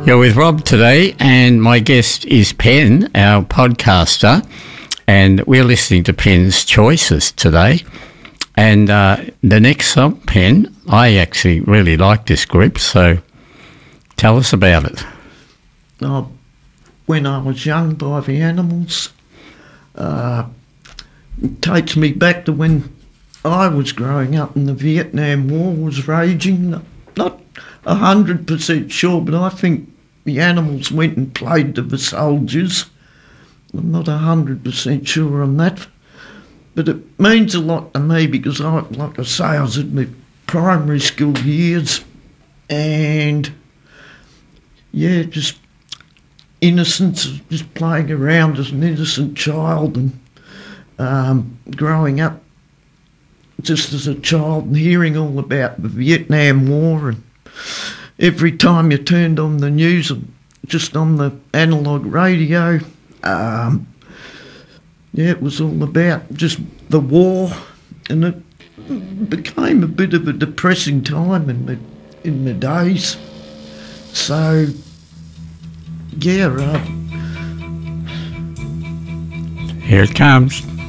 You're with Rob today, and my guest is Pen, our podcaster, and we're listening to Pen's choices today. And the next song, Pen, I actually really like this group, so tell us about it. When I Was Young by the Animals. It takes me back to when I was growing up and the Vietnam War was raging. Not 100% sure, but I think the Animals went and played to the soldiers. I'm not 100% sure on that. But it means a lot to me because, like I say, I was in my primary school years and, yeah, just innocence, just playing around as an innocent child and growing up just as a child and hearing all about the Vietnam War, and every time you turned on the news, just on the analogue radio, it was all about just the war, and it became a bit of a depressing time in the days. So, yeah, here it comes.